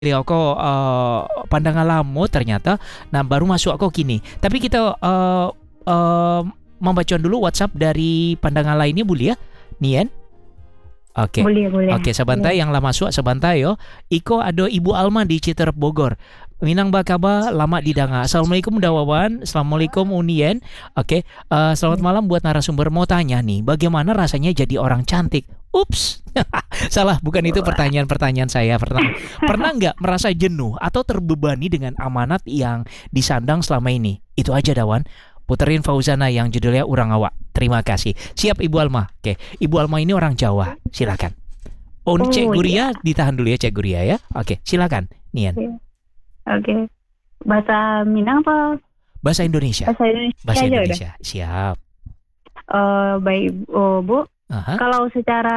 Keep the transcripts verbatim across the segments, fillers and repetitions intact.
aku uh, pandangan lama ternyata. Nah baru masuk aku kini. Tapi kita uh, uh, membaca dulu WhatsApp dari pandangan lainnya boleh ya, Nian? Oke. Okay. Boleh, boleh. Oke, okay, sebentar yang lah masuk sebentar yo. Iko ada Ibu Alma di Citerep Bogor. Minang bakaba lama didanga. Assalamualaikum Dawawan. Assalamualaikum Unien. Oke, okay. uh, selamat malam buat narasumber. Mau tanya nih, bagaimana rasanya jadi orang cantik? Ups, salah, bukan itu pertanyaan-pertanyaan saya. Pernah, pernah nggak merasa jenuh atau terbebani dengan amanat yang disandang selama ini? Itu aja Dawan. Puterin Fauzana yang judulnya Urang Awak. Terima kasih. Siap Ibu Alma. Oke, Ibu Alma ini orang Jawa. Silakan. Oh, Cek Guria, iya. Ditahan dulu ya Cek Guria ya. Oke, silakan, Nian. Oke. Oke. Bahasa Minang apa? Bahasa Indonesia. Bahasa Indonesia. Bahasa Indonesia. Siap. Uh, baik, oh, Bu. Aha. Kalau secara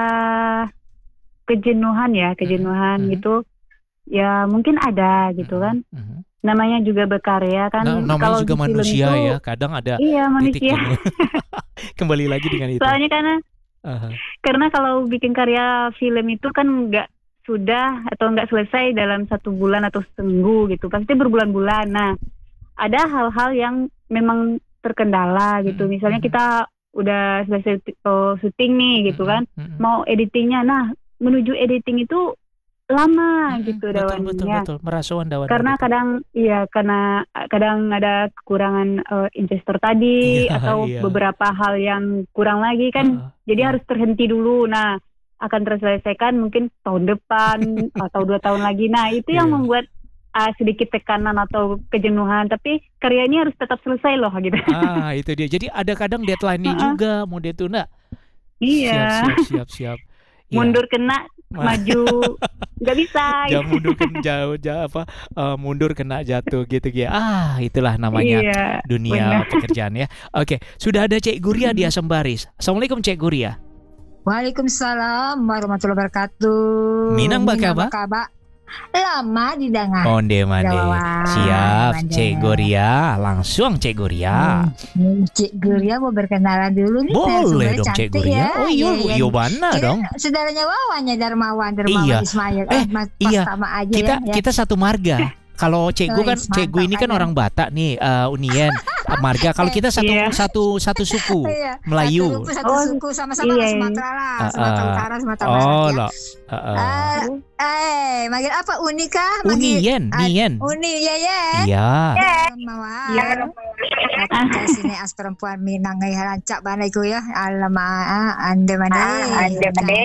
kejenuhan ya, kejenuhan uh-huh. gitu, ya mungkin ada gitu kan. Uh-huh. Namanya juga berkarya kan. Nah, namanya kalau juga manusia itu, ya, kadang ada. Iya manusia. Kembali lagi dengan itu. Soalnya karena, uh-huh. karena kalau bikin karya film itu kan nggak sudah atau nggak selesai dalam satu bulan atau seminggu gitu, pasti berbulan-bulan. Nah, ada hal-hal yang memang terkendala gitu. Misalnya kita udah selesai uh, syuting nih gitu kan, mm-hmm. mau editingnya, nah menuju editing itu lama mm-hmm. gitu betul, Dawan betul, ya. betul. Merasuan Dawan. Karena betul. kadang iya karena kadang ada kekurangan uh, investor tadi iya, atau iya. beberapa hal yang kurang lagi kan, uh, jadi uh. harus terhenti dulu. Nah akan terselesaikan mungkin tahun depan atau dua tahun lagi. Nah itu yang yeah. membuat Uh, sedikit tekanan atau kejenuhan, tapi karya ini harus tetap selesai loh gitu. Ah itu dia. Jadi ada kadang deadline-nya uh-uh. juga mau ditunda. Iya. Siap siap siap siap. Mundur kena, maju nggak bisa. Jangan mundur kena jauh, jauh apa uh, mundur kena jatuh gitu gitu. Ah itulah namanya iya, dunia benar. pekerjaan ya. Oke, sudah ada Cek Guria di Asam Baris. Assalamualaikum Cek Guria. Waalaikumsalam warahmatullahi wabarakatuh. Minang bakaba? Lama didengar. Onde mande. Siap, Cek Guria. Langsung Cek Guria. Hmm, Cek Guria mau berkenalan dulu nih. Boleh dong Cek Guria. Ya. Oh iya, ya, iya mana dong? Saudaranya Wawannya Darmawan, Darmawan iya. Ismail. Eh, eh iya. Sama aja kita ya. kita satu marga. Kalau Cegu kan, Cegu ini kan orang Batak nih, uh, Unien, marga. Kalau kita satu yeah. satu satu suku, iya. Melayu. Satu, satu suku sama-sama iya. Sumatera lah, Uh, uh. Sumatera Utara, Sumatera Oh, Barat ya. loh. Uh, uh. Uh, eh, manggil apa? Uni kah? Unien, Nien. Uni, ya ya. Iya. Mawar. Iya. Kayak sini as perempuan Minang ay rancak banai ku ya. Alamak, ande mana? Ande mana?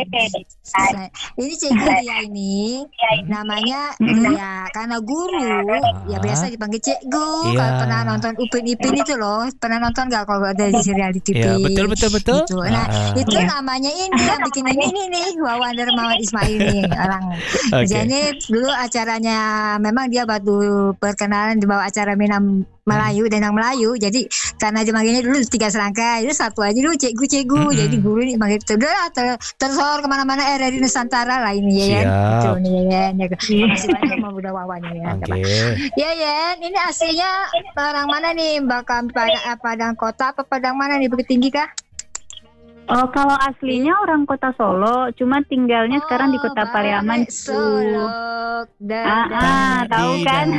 Ini Cik Guria ini namanya Ria karena guru ya biasa dipanggil cikgu. Iya. Kalau pernah nonton Upin Ipin itu loh, pernah nonton nggak kalau ada di serial di T V? Iya, betul betul betul. Gitu. Nah, uh, itu namanya ini yang bikin ini ini nih Wawan Darmawan Ismail nih orang. Okay. Jadi dulu acaranya memang dia batu perkenalan di bawah acara Minang Melayu dan yang Melayu. Jadi karena dia manggilnya dulu tiga serangkai, itu satu aja dulu cikgu cikgu. Mm-hmm. Jadi guru nih manggil itu udah ter tersor kemana-mana eh dari Nusantara lah ini ya kan. Itu nih ya. Makasih banyak sama Bunda Wawan ini ya. Oke. Ya ya, ini aslinya orang mana nih? Bakal Padang, Padang Kota apa Padang mana nih? Bukit Tinggi kah? Oh, kalau aslinya orang kota Solo, cuma tinggalnya oh, sekarang di kota Pariaman. Solo. Ah, ah, tahu kan?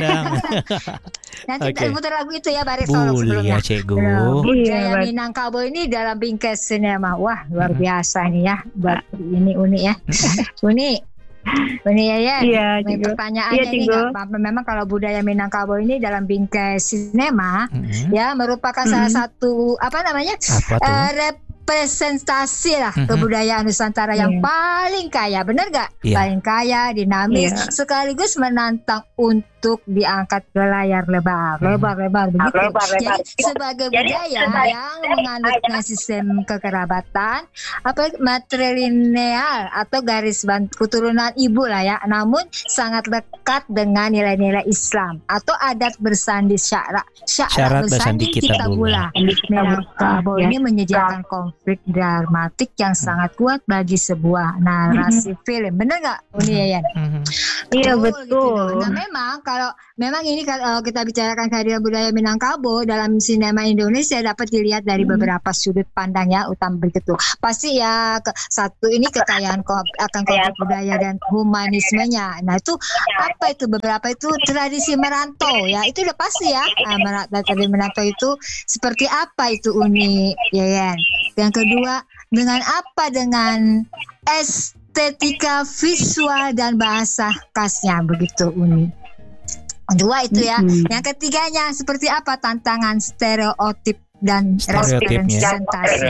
Nanti okay. muter lagu itu ya Baris Solo sebelumnya. Boleh ya Cikgu. Budaya Minangkabau ini dalam bingkai sinema. Wah, luar biasa nih ya. Buat ini Uni ya. Uni. Uni ya ya. Iya, pertanyaannya iya, ini enggak apa-apa. Memang kalau budaya Minangkabau ini dalam bingkai sinema mm-hmm. ya merupakan mm-hmm. salah satu apa namanya? Apa tuh? Uh, representasi lah mm-hmm. kebudayaan Nusantara yang yeah. paling kaya, benar gak? Yeah. Paling kaya, dinamis, yeah. sekaligus menantang untuk diangkat ke layar lebar, mm-hmm. lebar-lebar begitu. Lebar-lebar. Jadi sebagai Jadi, budaya sebagai... yang mengandung sistem kekerabatan, apa matrilineal atau garis keturunan ibu lah ya, namun sangat lekat dengan nilai-nilai Islam atau adat bersandi syarat, syarat, syarat bersandi kita bula. Minangkabau ini menyediakan konflik dramatik yang sangat kuat bagi sebuah narasi mm-hmm. film. Benar nggak Uni Yayan? Mm-hmm. Iya betul. Gitu. Nah memang kalau memang ini kalau kita bicarakan karya budaya Minangkabau dalam sinema Indonesia dapat dilihat dari Hmm. beberapa sudut pandangnya utama begitu. Pasti ya ke, satu ini kekayaan ko- akan konflik budaya dan humanismenya. Nah itu apa itu beberapa itu tradisi merantau ya itu udah pasti ya. Nah, mer- tradisi merantau itu seperti apa itu Uni ya ya. Yang kedua dengan apa dengan estetika visual dan bahasa khasnya begitu Uni. Dua itu ya. Mm-mm. Yang ketiganya seperti apa tantangan stereotip dan Stereotipnya. representasi.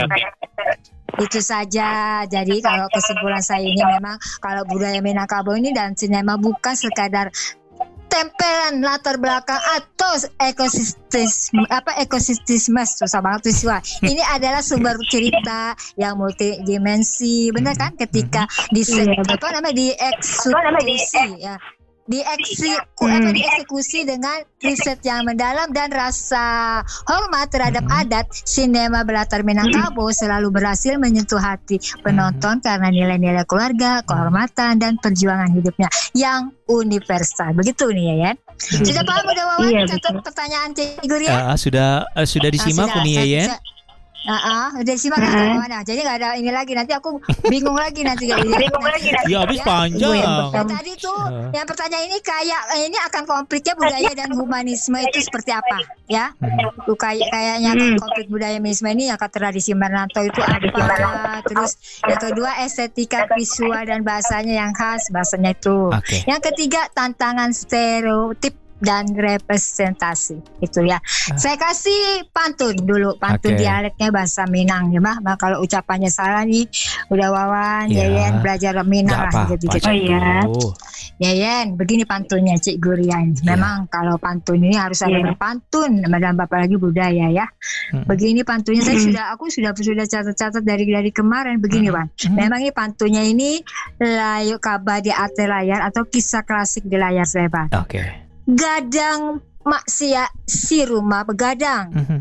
Itu saja. Jadi kalau kesimpulan saya ini memang kalau budaya Minangkabau ini dan sinema bukan sekadar tempelan latar belakang atau ekosistem apa ekosistem susah banget tuh Siwa. Ini adalah sumber cerita yang multidimensi, benar kan? Ketika di Iya, apa namanya dieksekusi ya. Dieksekusi, apa, dieksekusi dengan riset yang mendalam dan rasa hormat terhadap Mhm. adat, sinema berlatar Minangkabau selalu berhasil menyentuh hati penonton karena nilai-nilai keluarga, kehormatan dan perjuangan hidupnya yang universal. Begitu nih ya, Yan. Hmm. Sudah paham udah Wawan Iya, catat betul. pertanyaan Cik Guria? Ah, sudah ah, sudah disimak Ah, sudah. Uni Saya- Yayan. saya- Ah, ah, udah disimak kan Ah. Wawan? Nah, jadi nggak ada ini lagi nanti aku bingung lagi nanti. Bingung lagi nanti. Ya habis Ya. panjang. Yang tadi tuh Ah. yang pertanyaan ini kayak ini akan konfliknya budaya dan humanisme itu seperti apa ya? Mhm. Tuh kayak kayaknya kan Hmm. konflik budaya humanisme ini yang tradisi merantau itu apa? Terus yang kedua estetika visual dan bahasanya yang khas bahasanya itu. Oke. Yang ketiga tantangan stereotip dan representasi itu ya. Saya kasih pantun dulu, pantun Oke. dialeknya bahasa Minang ya mah. Nah, kalau ucapannya salah nih udah Wawan, Ya. Yayan belajar Minang Gak lah apa-apa. gitu. Cik Oh, iya. Guru. Yayan, begini pantunnya Cik Gurian. Ya. Memang kalau pantun ini harus ada Iya. berpantun, dan apalagi budaya ya. Mhm. Begini pantunnya saya Mhm. sudah aku sudah sudah catat-catat dari dari kemarin begini Mhm. Wan. Mhm. Memang ini pantunnya ini layu kabar di atas layar atau kisah klasik di layar lebar. Oke. Gadang maksia si rumah begadang. Mhm.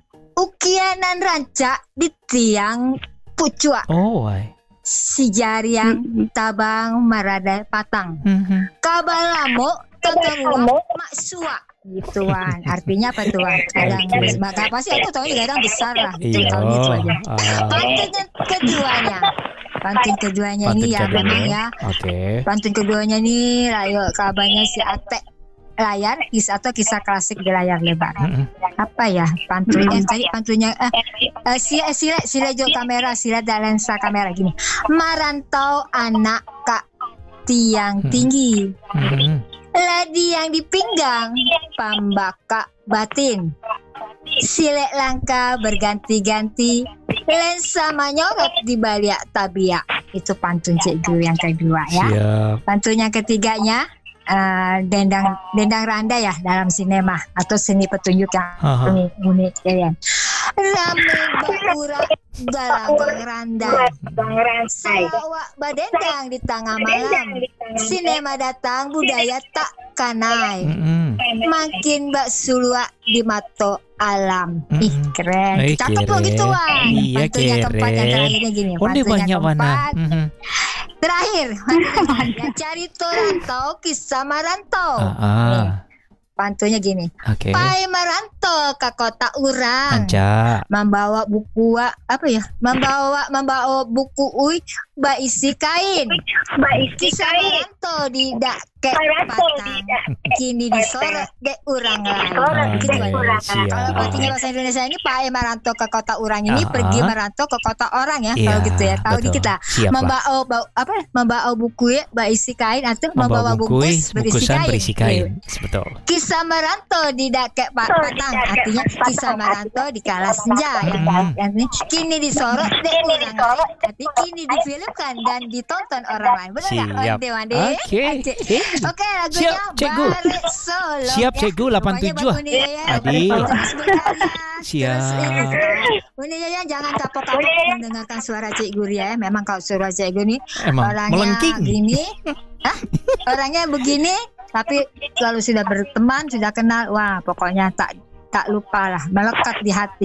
Ukianan rancak di tiang pucua. Oh, why? Si jari yang Mm-mm. tabang marada patang. Mhm. Kabalamo teteruang maksua gituan. Artinya apa tuh Wan? Gadang Oke. besar. Apa sih aku tahu gadang besar lah. Gitu, Iya. tahu itu aja. Ah, Pantun yang keduanya. Pantun keduanya Pantun ini ya kedua. memang ya. Oke. Pantun keduanya ini layu kabarnya si Ate layar kisah atau kisah klasik di layar lebar. Mhm. Apa ya pantunnya tadi pantunnya eh, eh sila sila sila jo kamera sila dan lensa kamera gini. Marantau anak kak tiang Hmm. tinggi. Mhm. Ladi yang dipinggang pambaka batin. Silek langka berganti-ganti. Lensa manyorot di balik tabia. Itu pantun cikgu yang kedua ya. Siap. Pantun yang ketiganya eh, dendang dendang randa ya dalam sinema atau seni petunjuk yang Haha. unik unik ya. Rame baura galanggang randang. Sawa badendang di tengah malam. Sinema datang budaya tak kanai. Mhm. Makin bak sulua di mato alam. Ih Mm-mm. keren. Eh, Cakep loh keren. gitu Wan. Iya, Pantun yang keempat yang keren. terakhirnya gini. Oh, dia Pantun yang banyak mana? keempat. Mhm. Terakhir, pantun yang cari rantau kisah marantau. Ah, ah. Pantunnya gini. Oke. Pai marantau ke kota urang. Anca. Membawa buku wa- apa ya? Membawa membawa buku ui ba isi kain. Kisah marantau di dak ke patang. Kini disorot de urang lain. Oke, Gitu aja. siap. Kalau artinya bahasa Indonesia ini Pai marantau ke kota urang ini Ah. pergi merantau ke kota orang ya. Iya, Kalau gitu ya. Tahu betul. dikit lah. Siap lah. Membawa bau- apa? Membawa buku ya, ba isi kain atau membawa, Membawa bungkus buku, berisi bungkusan kain. berisi kain. Betul. Kisah merantau di dakek Pak Patang, artinya kisah merantau di kala senja yang, Hmm. yang ini kini disorot deh orang lain, tapi kini difilmkan dan ditonton orang lain. Benar nggak? Siap. Wande Wande. Oke. Oke, lagunya Siap, Cikgu. Balik Solo. Siap, ya. Cikgu, delapan Pokoknya tujuh. buat Uni Yayan, Adil. terus berkarya. Siap. Terus ini, Uni Yayan jangan kapok-kapok mendengarkan suara Cikgu Ria ya. Memang kalau suara Cikgu nih Emang orangnya melengking. gini, Hah? orangnya begini, tapi kalau sudah berteman, sudah kenal, wah pokoknya tak tak lupa lah, melekat di hati.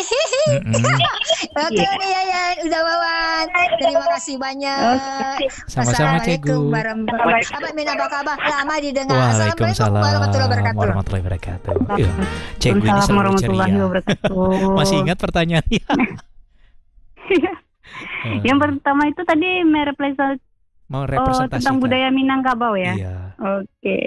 Oke nih Yayan, udah Wawan. Terima kasih banyak. Sama-sama Cikgu. Assalamualaikum warahmatullahi wabarakatuh. Abang Min apa kabar? Lama didengar. Waalaikumsalam warahmatullahi wabarakatuh. warahmatullahi wabarakatuh. Iya, Cikgu ini selalu warahmatullahi ceria. wabarakatuh. Masih ingat pertanyaannya? Yang pertama itu tadi merepresentasi Mau oh, representasikan tentang budaya Minangkabau ya. Iya. Oke.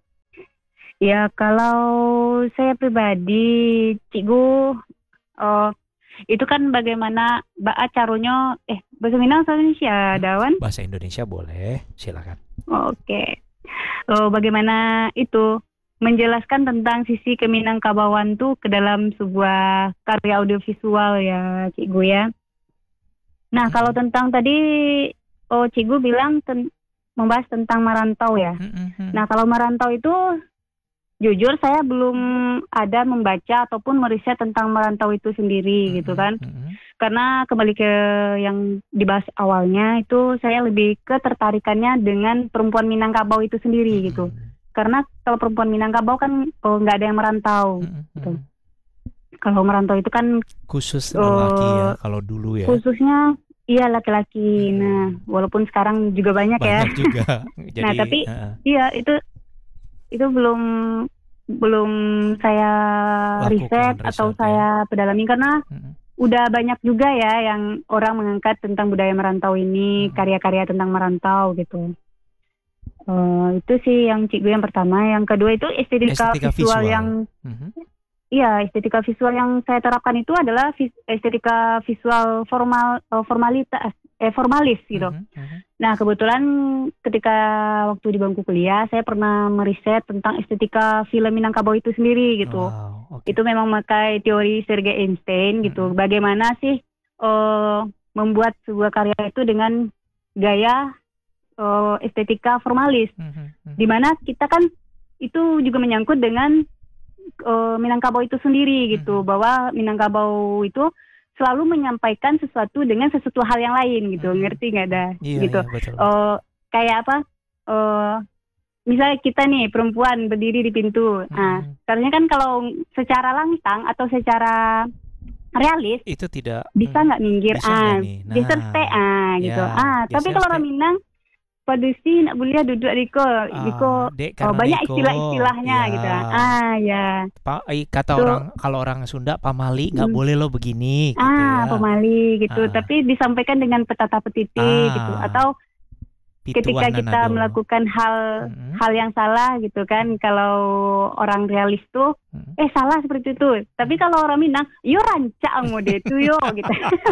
Ya kalau saya pribadi, Cikgu, oh, itu kan bagaimana Mbak caranya, eh bahasa Minang atau Indonesia, Dawan? Bahasa Indonesia boleh, silakan. Oke. Oh, bagaimana itu menjelaskan tentang sisi keminangkabauan tuh ke dalam sebuah karya audiovisual ya, Cikgu ya. Nah, kalau tentang tadi, oh Cikgu bilang ten- membahas tentang merantau ya. Nah, kalau merantau itu jujur saya belum ada membaca ataupun meriset tentang merantau itu sendiri mm-hmm. gitu kan. Mm-hmm. Karena kembali ke yang dibahas awalnya itu saya lebih ke tertarikannya dengan perempuan Minangkabau itu sendiri mm-hmm. gitu. Karena kalau perempuan Minangkabau kan oh, nggak ada yang merantau mm-hmm. gitu. Kalau merantau itu kan khusus laki uh, ya kalau dulu ya. Khususnya iya laki-laki. Hmm. Nah, walaupun sekarang juga banyak, banyak ya. Banyak juga. Jadi, nah, tapi uh, iya itu itu belum belum saya lakukan, riset atau ya. Saya pedalami karena hmm. udah banyak juga ya yang orang mengangkat tentang budaya merantau ini, hmm. karya-karya tentang merantau gitu. Uh, itu sih yang Cikgu yang pertama. Yang kedua itu estetika, estetika visual, visual yang hmm. Iya, estetika visual yang saya terapkan itu adalah vis- estetika visual formal, uh, formalitas, eh, formalis gitu. Uh-huh, uh-huh. Nah, kebetulan ketika waktu di bangku kuliah, saya pernah meriset tentang estetika film Minangkabau itu sendiri gitu. Wow, okay. Itu memang memakai teori Sergei Einstein gitu. Uh-huh. Bagaimana sih uh, membuat sebuah karya itu dengan gaya uh, estetika formalis, uh-huh, uh-huh. di mana kita kan itu juga menyangkut dengan Uh, Minangkabau itu sendiri gitu, hmm. bahwa Minangkabau itu selalu menyampaikan sesuatu dengan sesuatu hal yang lain gitu, hmm. ngerti nggak ada iya, gitu. Iya, uh, kayak apa? Uh, misalnya kita nih perempuan berdiri di pintu, hmm. nah seharusnya kan kalau secara langsang atau secara realis itu tidak bisa nggak minggir, bisa ah, nah, bisa stay ah gitu, ya, ah tapi kalau orang Minang pada sih nak boleh duduk Riko, Riko ah, oh, banyak istilah-istilahnya ya. gitu. Ah ya. Pa, kata so, orang kalau orang Sunda pamali nggak hmm. boleh lo begini. Gitu ah ya. Pamali gitu. Ah. Tapi disampaikan dengan petata petiti ah. gitu. Atau ketika kita nanado. melakukan hal hmm. hal yang salah gitu kan, kalau orang realis tuh hmm. eh salah seperti itu. Tapi kalau orang Minang, yo rancak mode itu yo gitu.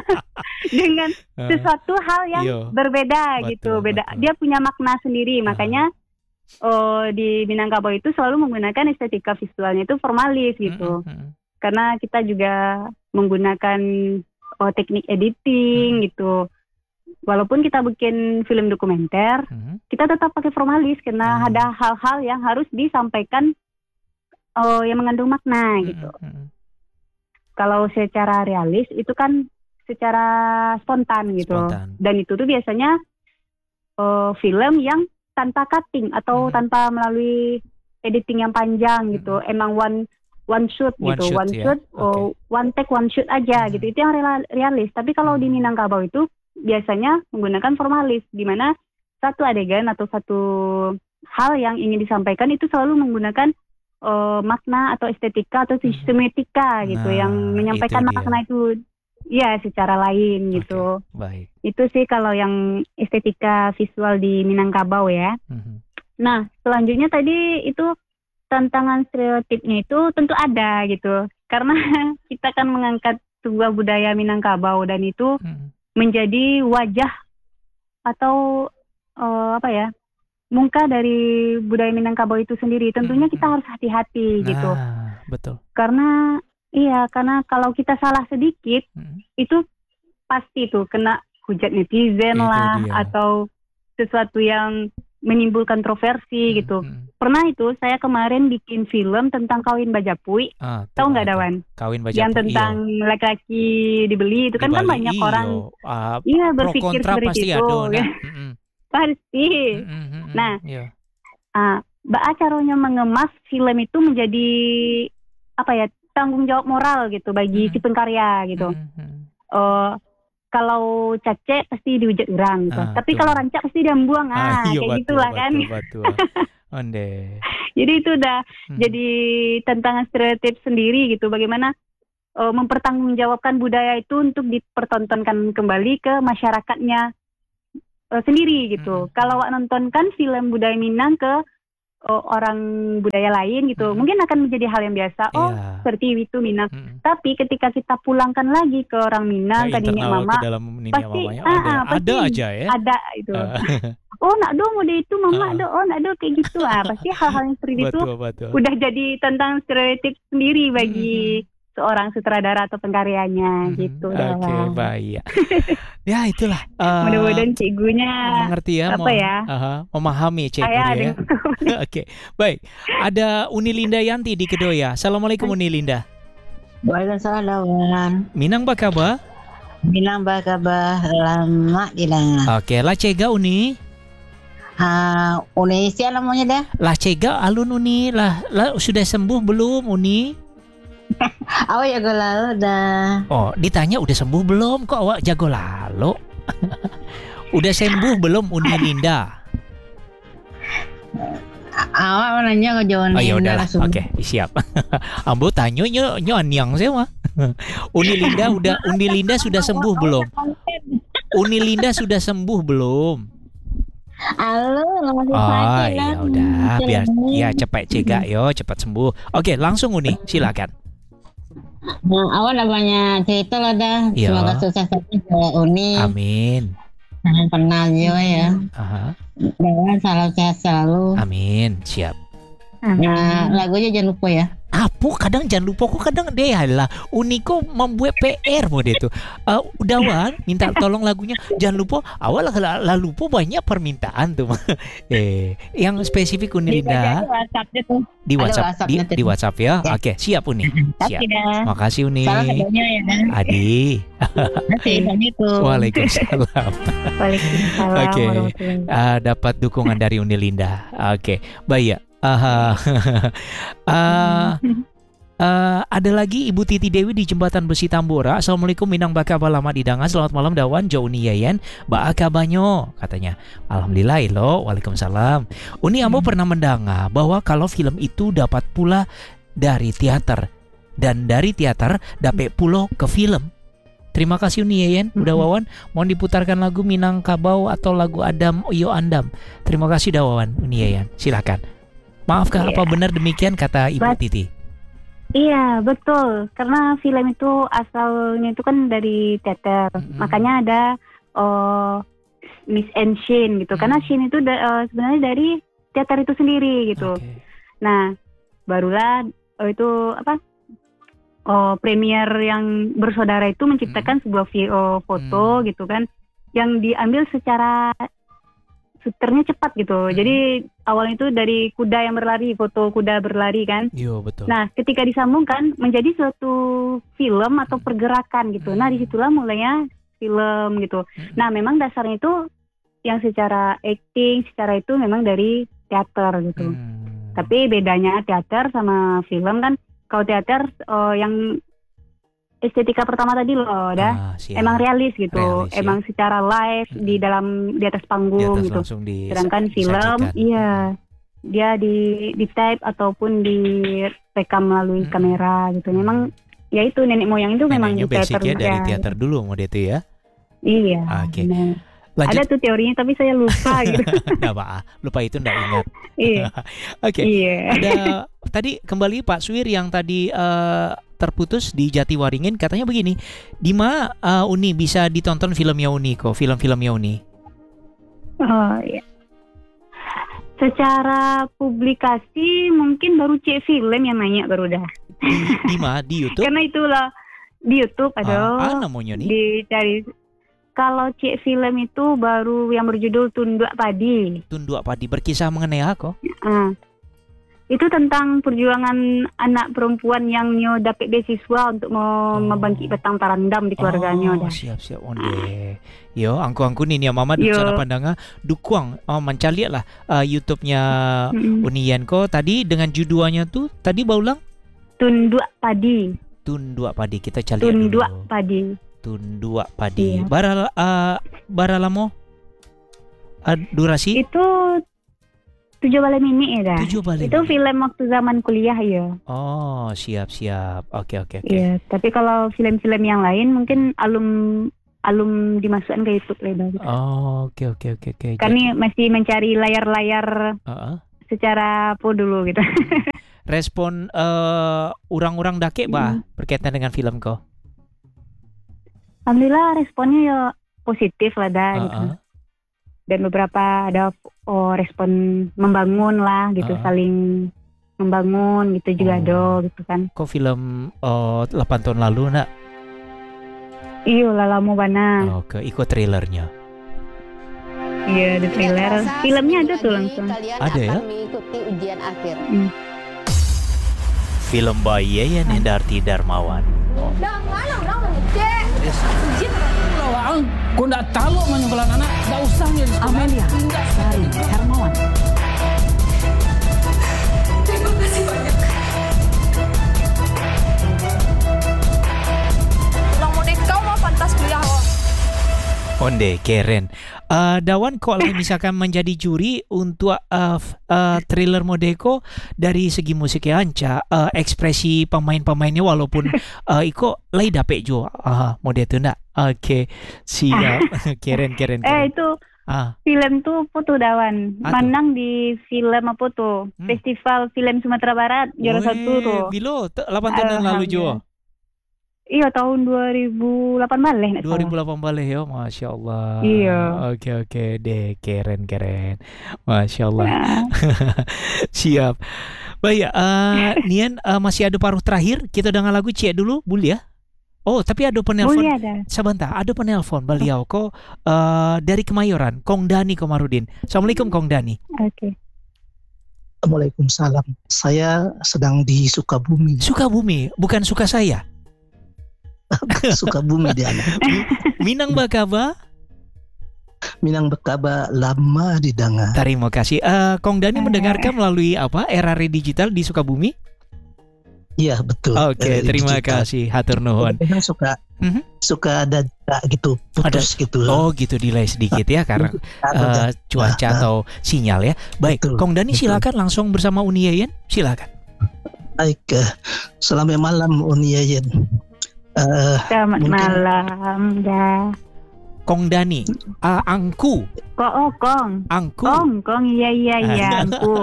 Dengan sesuatu hal yang yo. berbeda betul, gitu, beda. Betul. Dia punya makna sendiri. Uh. Makanya oh, di Minangkabau itu selalu menggunakan estetika visualnya itu formalis gitu. Mm-hmm. Karena kita juga menggunakan oh, teknik editing mm-hmm. gitu. Walaupun kita bikin film dokumenter, mm-hmm. kita tetap pakai formalis karena mm-hmm. ada hal-hal yang harus disampaikan oh, yang mengandung makna mm-hmm. gitu. Kalau secara realis itu kan secara spontan gitu. Spontan. Dan itu tuh biasanya uh, film yang tanpa cutting atau hmm. tanpa melalui editing yang panjang gitu. Hmm. Emang one one shoot one gitu, shoot, one yeah. shoot, okay. oh, one take one shoot aja hmm. gitu. Itu yang realis. Tapi kalau hmm. di Minangkabau itu biasanya menggunakan formalis, di mana satu adegan atau satu hal yang ingin disampaikan itu selalu menggunakan uh, makna atau estetika atau hmm. semetika gitu, nah, yang menyampaikan itu makna itu. Iya, secara lain gitu. Okay, baik. Itu sih kalau yang estetika visual di Minangkabau ya. Mm-hmm. Nah, selanjutnya tadi itu tantangan stereotipnya itu tentu ada gitu. Karena kita kan mengangkat sebuah budaya Minangkabau dan itu mm-hmm. menjadi wajah atau uh, apa ya, muka dari budaya Minangkabau itu sendiri. Tentunya mm-hmm. kita harus hati-hati nah, gitu. Betul. Karena iya, karena kalau kita salah sedikit, hmm. itu pasti tuh kena hujat netizen itu lah, dia. Atau sesuatu yang menimbulkan kontroversi hmm. gitu. Hmm. Pernah itu saya kemarin bikin film tentang kawin bajapui, ah, tahu nggak Dawan? Kawin bajapui. Yang tentang iyo. laki-laki dibeli itu kan, kan banyak iyo. orang, uh, iya berpikir seperti itu. Ada, nah. mm-hmm. Pasti. Mm-hmm. Nah, uh, Mbak caranya mengemas film itu menjadi apa ya? tanggung jawab moral gitu bagi Hmm. si pengkarya gitu. Hmm, hmm. Eh, kalau cacek pasti dihujat orang gitu. Ah, Tapi tuh. kalau rancak pasti dia buang. Ah, iya, kayak betul, gitulah kan. betul, betul. Onde. Jadi itu udah Hmm. jadi tantangan stereotip sendiri gitu. Bagaimana eh, mempertanggungjawabkan budaya itu untuk dipertontonkan kembali ke masyarakatnya eh, sendiri gitu. Hmm. Kalau awak nontonkan film budaya Minang ke eh, orang budaya lain gitu, Hmm. mungkin akan menjadi hal yang biasa. Oh, Iya. seperti itu Minang. Hmm. Tapi ketika kita pulangkan lagi ke orang Minang, Ke ke nenek internal, mama, ke dalam nenek pasti, mamanya ah, ada, ah, pasti ada aja ya. ada itu. Ah, Oh, nak dong udah itu mama Ah. do, oh nak do kayak gitu. Ah, pasti hal-hal yang seperti itu betul, betul. udah jadi tentang stereotip sendiri bagi Mhm. seorang sutradara atau pengkaryanya Mhm. gitu. Oke, Dawan. baik. Ya itulah. eh, Mudah-mudahan cigunya mengerti ya, apa mau- ya? aha, memahami cek Saya ada ya. yang Oke, baik. Ada Uni Linda Yanti di Kedoya. Assalamualaikum Uni Linda. Waalaikumsalam. Minang ba kabar? Bilang bakabah lama di lana. Oke, lah cega Uni. Ah, Indonesia namanya dah. Lah cega alun Uni. Lah, lah sudah sembuh belum Uni? Awak ya lalu dah. Oh, ditanya udah sembuh belum? Kok awak jago lalu? Udah sembuh belum Uni Linda? Awak nanya ke Jawa. Oh ya udahlah, oke siap. Ambo tanya nyo nyo anyang saya mah. Uni Linda udah Uni Linda sudah sembuh belum? Uni Linda sudah sembuh belum? Halo, masih Oh sakit ya udah, biar ya cepat cegak yo, cepat sembuh. Oke langsung Uni, silakan. Nah, awak dah banyak cerita lah dah. Iya. Semoga sukses terus ke Uni. Amin. Jangan pernah jo ya. Aha, Jangan salam sehat selalu. amin, siap. Nah, lagunya jangan lupa ya. Apa kadang jangan lupa kok kadang deh lah Uni kok membuat P R mode itu. Uh, Dawan minta tolong lagunya jangan lupa awal lah, lah lupa banyak permintaan tuh. eh yang spesifik Uni Linda WhatsAppnya tuh. di ada WhatsApp di, WhatsApp-nya tuh. di WhatsApp ya. Ya. Oke, siap Uni. Siap. Tapi dah. Makasih Uni. Salam satunya ya dah. Adi. Masih itu. Waalaikumsalam. Waalaikumsalam Oke. warahmatullahi Ah, dapat dukungan dari Uni Linda. Oke, baik ya. Aha. Ah, ah, ada lagi Ibu Titi Dewi di Jembatan Besi Tambora. Assalamualaikum Minang baka lama didanga. Selamat malam Dawan Jo Uni Yayan. Ba kabanyo katanya. Alhamdulillah lo. Waalaikumsalam. Uni ambo pernah mendanga bahwa kalau film itu dapat pula dari teater dan dari teater dapat pula ke film. Terima kasih Uni Yayan. Udah Wawan mohon diputarkan lagu Minangkabau atau lagu Adam Yo Andam. Terima kasih Dawan Uni Yayan. Silakan. Maafkah Iya. apa benar demikian kata Ibu Bat- Titi? Iya betul, karena film itu asalnya itu kan dari teater, Mm-mm. makanya ada oh, Miss and Sheen gitu. Mm. Karena Sheen itu da- eh, sebenarnya dari teater itu sendiri gitu. Oke. Nah, barulah oh, itu apa? Oh, premier yang bersaudara itu menciptakan sebuah vi- oh, foto Hmm. gitu kan, yang diambil secara shooternya cepat gitu. Hmm. Jadi awalnya itu dari kuda yang berlari, foto kuda berlari kan. Yo betul. Nah, ketika disambungkan menjadi suatu film atau pergerakan gitu. Nah, disitulah mulainya film gitu. Hmm. Nah, memang dasarnya itu yang secara acting, secara itu memang dari teater gitu. Hmm. Tapi bedanya teater sama film kan, kalau teater oh, yang estetika pertama tadi loh, dah Ah, siap. emang realis gitu, Realis, ya. emang secara live Mm-mm. di dalam di atas Di panggung atas gitu. langsung di Sedangkan film, disajikan. iya, dia di di tape ataupun direkam melalui Mm-mm. kamera gitu. Memang ya itu nenek moyang itu memang Neneknya di teater basicnya dari ya. teater dulu mode itu ya. Iya. Oke. benar. Lanjut. Ada tuh teorinya tapi saya lupa gitu. Nggak apa, lupa itu nggak ingat. Iya. Oke. Iya. Ada tadi kembali Pak Suwir yang tadi eh, terputus di Jatiwaringin katanya begini, di mana eh, Uni bisa ditonton filmnya Uni kok, film-filmnya Uni? Oh iya. Secara publikasi mungkin baru C film yang nanya baru dah. Di, di mana? Di YouTube? Karena itulah di YouTube ada Ah, ah, namanya nih. dicari. Kalau C film itu baru yang berjudul Tunduk Padi. Tunduk Padi berkisah mengenai apa? Ah. Itu tentang perjuangan anak perempuan yang nyo dapat beasiswa untuk Oh. mau membangkit batang tarandam di keluarganya Oh, dah. siap-siap onde. Yo, angku-angku nih ya Mama Yo. sana pandanga dukuang oh, mencaliat lah uh, YouTube-nya Mm-mm. Unian ko tadi dengan judulnya tuh tadi baulang Tundua Padi. Tundua Padi. Kita cari Tundua dulu. Padi. Tundua Padi. Iya. Bara uh, bara lamo? Uh, durasi? Itu tujuh balik mini ya dah. Tujuh balik. Itu film waktu zaman kuliah ya. Oh, siap-siap. Oke, oke, oke. Iya, tapi kalau film-film yang lain mungkin alum alum dimasukkan ke YouTube lah gitu. Oh, oke, oke, oke, oke. Kami masih mencari layar-layar Uh-uh. secara po dulu gitu. Respon uh, orang-orang dake bah Hmm. berkaitan dengan film kau? Alhamdulillah responnya ya positif lah dah gitu. Uh-uh. Dan beberapa ada oh, respon membangun lah gitu, Uh-uh. saling membangun gitu juga Oh. ada gitu kan. Kau film uh, delapan tahun lalu nak? Iyo lah lama bana. Oh, ke ikut trailernya. Iya, the trailer. Filmnya ada tuh langsung. Ada ya? Mengikuti ujian akhir. Film by Yeyen Hendarti Darmawan. Kau ndak tahu menyebelah anak, ndak usah dia di sekolah. Amelia Sari Hermawan. Terima kasih banyak. Ulang mudik kau mau pantas kuliah oh. Onde keren. Uh, Dawan kok lah misalkan menjadi juri untuk uh, f- uh, trailer Modeko dari segi musiknya anca, uh, ekspresi pemain-pemainnya walaupun uh, iko lagi dapet jo uh, mode itu ndak. Oke, siap. keren keren Eh keren. itu Ah, film tuh Putu Dawan Aduh. menang di film apa tuh? Hmm. Festival Film Sumatera Barat juara weh, satu tuh. Bilo te- delapan tahun lalu jo. Alhamdulillah. Iya tahun dua ribu delapan belas nek dua ribu salah. delapan belas ya, Masya Allah. Iya. Oke oke deh, keren keren. Masya Allah. Nah, Siap. Baik, uh, Nian uh, masih ada paruh terakhir. Kita dengar lagu Cie dulu, boleh ya? Oh, tapi ada penelpon. boleh ada. Sebentar, ada penelpon beliau kok uh, dari Kemayoran, Kong Dani Komarudin. Assalamualaikum Kong Dani. Oke. Waalaikumsalam. Saya sedang di Sukabumi. Sukabumi, bukan suka saya. Sukabumi di anak. Minang Bakaba. Minang Bekaba lama di Danga. Terima kasih. Uh, Kong Dani mendengarkan melalui apa? Era digital di Sukabumi. Iya betul. Oke, Eh, terima digital. kasih. Hatur nuhun. Kadang suka Mhm. suka ada jeda gitu, putus gitu. Oh, gitu delay sedikit ya karena uh, Ada- cuaca Nah, atau sinyal ya. Baik, Betul, Kong Dani betul. silakan langsung bersama Uni Yeyen. Silakan. Baik, eh, selamat malam Uni Yeyen. Eh, Selamat Mungkin- malam dah. Kong Dani, uh, angku, Kok oh Kong. angku. Kong, Kong iya iya iya aku.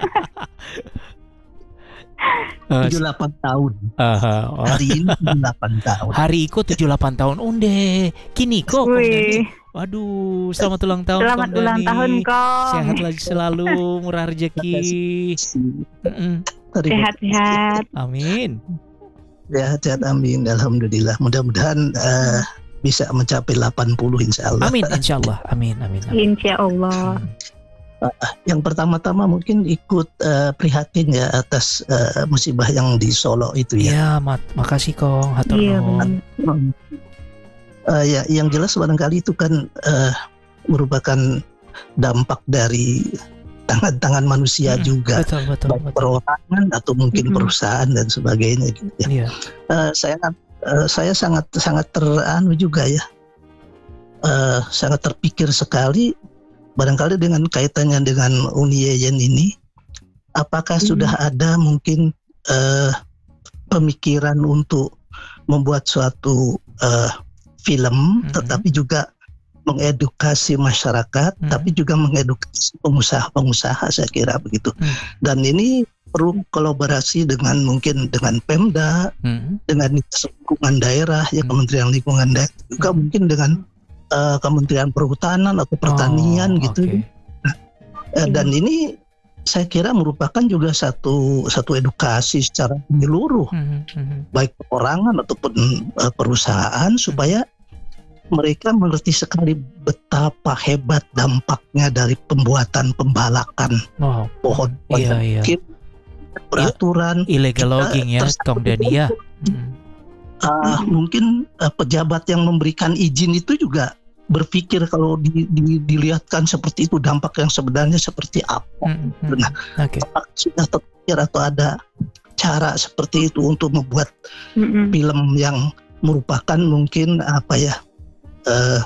Uh, tujuh puluh delapan tahun. uh, oh. Hari ini tujuh puluh delapan tahun. Hari Iko tujuh puluh delapan tahun. Unde, kini kok Kong Dani. Wih, Waduh, selamat ulang tahun selamat Kong ulang Dani. tahun Kong. Sehat lagi selalu, murah rezeki. Mm-mm. Terima Sehat-sehat. Amin. Ya, sehat amin. Alhamdulillah. Mudah-mudahan eh, bisa mencapai delapan puluh insya Allah. Amin, insya Allah. Amin, amin, amin. Insya Allah. Yang pertama-tama mungkin ikut eh, prihatin ya atas eh, musibah yang di Solo itu ya. Ya, mat, makasih Kong. Hatur Iya nuhun. benar. Hmm. Eh, ya, yang jelas barangkali itu kan eh, merupakan dampak dari tangan-tangan manusia Mm-mm. juga, Betul, betul, baik betul. perorangan atau mungkin Mm-mm. perusahaan dan sebagainya gitu ya. Iya. Eh, saya eh, saya sangat sangat teranu juga ya, Eh, sangat terpikir sekali barangkali dengan kaitannya dengan Uni Yeyen ini, apakah Hmm. sudah ada mungkin eh, pemikiran untuk membuat suatu eh, film, Mhm. tetapi juga mengedukasi masyarakat, Mhm. tapi juga mengedukasi pengusaha-pengusaha, saya kira begitu. Hmm. Dan ini perlu kolaborasi dengan mungkin dengan Pemda, Hmm. dengan Dinas lingkungan daerah, ya Hmm. Kementerian Lingkungan Daerah, juga Hmm. mungkin dengan eh, Kementerian Perhutanan atau Pertanian Oh, gitu. oke. Eh, dan ini saya kira merupakan juga satu satu edukasi secara menyeluruh, Hmm, hmm, baik perorangan ataupun eh, perusahaan, supaya mereka mengerti sekali betapa hebat dampaknya dari pembuatan pembalakan hmm. Wow. pohon. Iya, iya. Mungkin peraturan Illegal kita logging ya, tersebut Kong Dani ya. Hmm. Ah, mungkin uh, pejabat yang memberikan izin itu juga berpikir kalau di, di- dilihatkan seperti itu dampak yang sebenarnya seperti apa. Hmm, hmm. Benar. Oke. Apakah sudah terpikir atau ada cara seperti itu untuk membuat Mm-mm. film yang merupakan mungkin apa ya uh,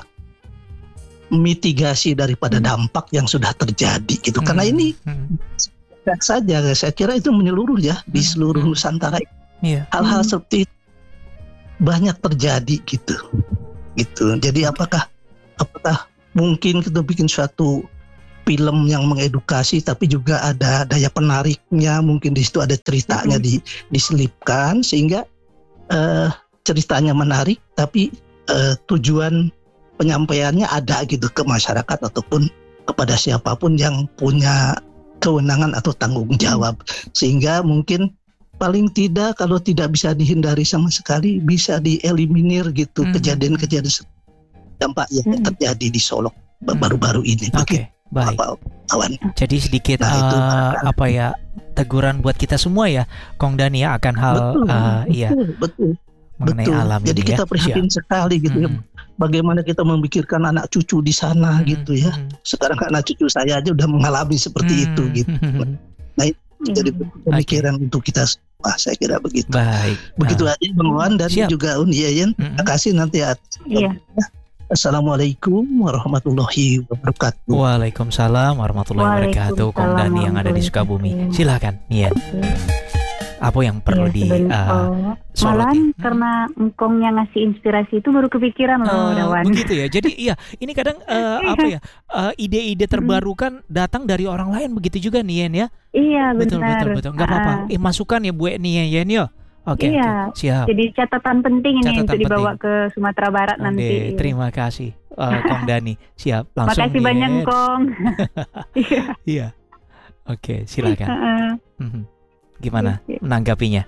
mitigasi daripada Hmm. dampak yang sudah terjadi gitu. Hmm. Karena ini Hmm. tidak saja, saya kira itu menyeluruh ya di Hmm. seluruh Hmm. Nusantara. Iya. Hal-hal Hmm. seperti itu banyak terjadi gitu, gitu. Jadi apakah apakah mungkin kita bikin suatu film yang mengedukasi, tapi juga ada daya penariknya, mungkin di situ ada ceritanya Hmm. di, diselipkan sehingga eh, ceritanya menarik, tapi eh, tujuan penyampaiannya ada gitu ke masyarakat ataupun kepada siapapun yang punya kewenangan atau tanggung jawab, sehingga mungkin paling tidak kalau tidak bisa dihindari sama sekali bisa dieliminir gitu Hmm. kejadian-kejadian dampak yang Hmm. terjadi di Solo Hmm. baru-baru ini. Oke, baik. Bapak kawan. Jadi sedikit Nah, itu eh, barangkali. apa ya teguran buat kita semua ya, Kong Dani ya, akan hal Betul, eh, iya betul, betul, mengenai betul. alam Jadi ini kita ya. prihatin sekali gitu ya. Hmm. Bagaimana kita memikirkan anak cucu di sana Hmm. gitu ya. Hmm. Sekarang anak cucu saya aja udah mengalami seperti Hmm. itu gitu. Hmm. Jadi Hmm. pemikiran untuk kita semua, saya kira begitu. Baik. Begitu Nah, aja Bang Wan dan Siap. juga Uni Yayan. Mm-mm. Terima kasih nanti atas. Iya. Assalamualaikum warahmatullahi wabarakatuh. Waalaikumsalam warahmatullahi wabarakatuh. Kong Dani yang ada di Sukabumi. Silakan, Nian. Apa yang perlu Iya, di seben- uh, oh, soroti? malahan Hmm. karena engkong yang ngasih inspirasi itu baru kepikiran loh, Eh, Dawan. begitu ya. Jadi iya, ini kadang eh, apa ya? eh, ide-ide terbaru kan datang dari orang lain, begitu juga Nian ya. Iya, Betul benar. betul betul. Enggak apa-apa. Ah, Eh masukan ya Bu Nian ya. Oke, Iya. oke. Siap. jadi catatan penting ini Catatan untuk dibawa penting. ke Sumatera Barat Ade, nanti. terima kasih eh, Kong Dani. Siap, langsung Makasih banyak, Nian. Kong. Iya. Iya. Oke, silakan. Heeh. Mhm. Gimana Iya. menanggapinya?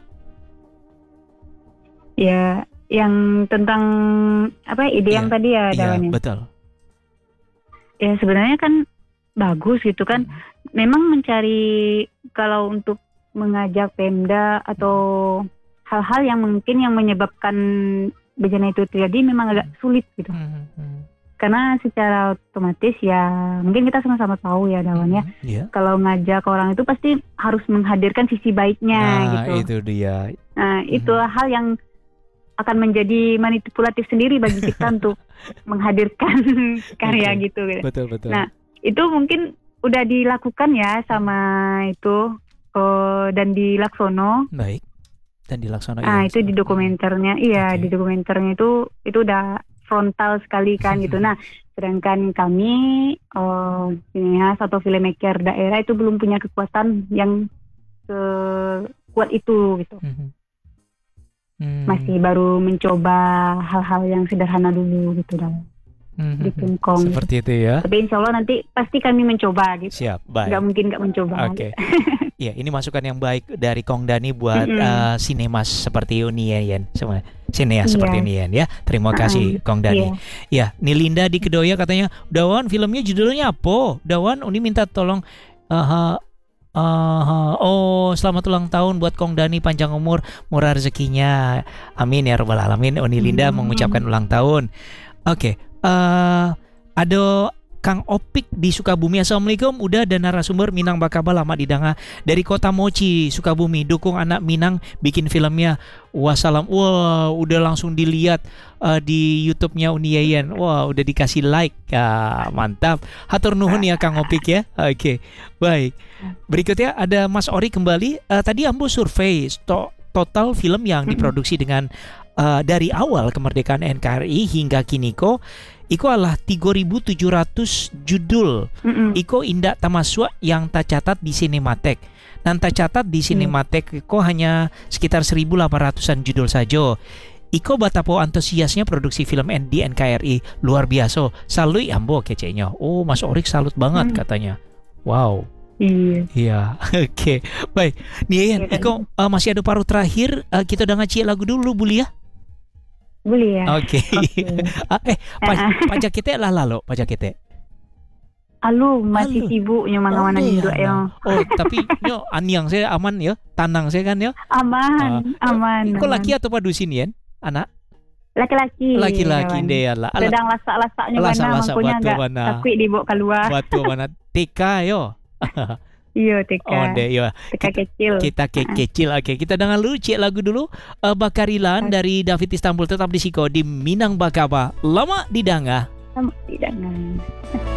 Ya, yang tentang apa ide Iya, yang tadi ya, Iya, Dawan ya. betul. Ya sebenarnya kan bagus gitu kan. Memang mencari kalau untuk mengajak Pemda atau hal-hal yang mungkin yang menyebabkan bencana itu terjadi memang agak sulit gitu. Mhm, mhm. Karena secara otomatis ya mungkin kita sama-sama tahu ya Dawan ya. Mhm, Iya. Kalau ngajak orang itu pasti harus menghadirkan sisi baiknya Nah, gitu. itu dia. Nah, itu Mhm. hal yang akan menjadi manipulatif sendiri bagi kita untuk menghadirkan karya Oke. gitu. gitu. Betul, betul. Nah, itu mungkin udah dilakukan ya sama itu oh, dan di Laksono. Baik. Dan dilaksanakan. Ah, itu di dokumenternya. Iya, Oke. di dokumenternya itu itu udah frontal sekali kan gitu. Nah, sedangkan kami oh, sineas atau filmmaker daerah itu belum punya kekuatan yang sekuat itu gitu. Mhm. Hmm. Masih baru mencoba hal-hal yang sederhana dulu gitu dalam Mhm. di Pemkong. Seperti itu ya. Tapi insya Allah nanti pasti kami mencoba gitu. Siap, baik. Nggak mungkin nggak mencoba. Oke. Iya, ini masukan yang baik dari Kong Dani buat Mm-mm. eh, sinemas seperti Unian semua. Sineas Iya. seperti Unian ya. Terima kasih Kong Dani. Iya. Ya, Nilinda di Kedoya katanya, Dawan filmnya judulnya apa? Dawan, Uni minta tolong uh, uh, oh selamat ulang tahun buat Kong Dani, panjang umur, murah rezekinya. Amin ya rabbal alamin. Uni Linda Hmm. mengucapkan ulang tahun. Oke, eh ada Kang Opik di Sukabumi. Assalamualaikum. Udah ada narasumber Minang Bakaba lama didanga dari Kota Mochi, Sukabumi. Dukung anak Minang bikin filmnya. Wassalam. Wah, udah langsung dilihat uh, di YouTube-nya Uni Yayan. Wah, udah dikasih like. Ya, mantap. Hatur nuhun ya Kang Opik ya. Oke, baik. Berikutnya ada Mas Ori kembali. Uh, tadi Ambo survei sto- total film yang diproduksi dengan uh, dari awal kemerdekaan N K R I hingga kiniko. Iko adalah tiga ribu tujuh ratus judul. Mm-mm. Iko indak tamaswa yang tercatat di Cinematek. Dan tercatat di Cinematek Iko hanya sekitar seribu delapan ratusan judul saja. Iko batapo antusiasnya produksi film di N K R I luar biasa. Salut ambo kecenya. Oh, Mas Orik salut banget Hmm. katanya. Wow. Iya. Iya, oke. Baik. Nih, Iya kan? Iko uh, masih ada paruh terakhir. Uh, kita udah ngaci lagu dulu, Buli ya. Boleh ya. Oke. Oke. Ah, eh, pa- pajak kita lah lalu, pajak kita. Alu masih Alu. sibuk yang mana mana Oh, juga iya, yang nah. Oh, tapi yo anyang saya aman ya, tanang saya kan ya. aman, aman. Kok aman. laki atau padusin ya? Anak? Laki-laki. Laki-laki kawan. deh lah. Sedang lasak-lasaknya mana Lasak-lasak mangkunya batu agak mana. takut dibawa keluar. Batu mana? T K yo. Iya, T K. Oh, deh, iya. T K kecil. Kita ke kecil. Oke, kita dengar dulu cek lagu dulu. Uh, Bakarilan dari David Istanbul, tetap di Siko di Minang Bakaba. Lama di Danga. Lama di Danga.